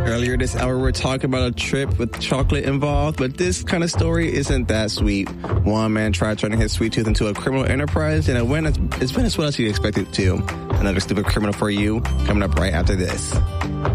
Earlier this hour, we're talking about a trip with chocolate involved, but this kind of story isn't that sweet. One man tried turning his sweet tooth into a criminal enterprise, and it went as well as you'd expect it to. Another stupid criminal for you, coming up right after this.